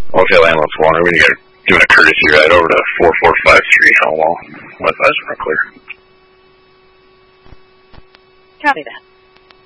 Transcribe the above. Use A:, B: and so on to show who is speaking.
A: Okay, land left one. We're going to get doing a courtesy ride over to 4453 Hellwall. West eyes are clear.
B: Copy that.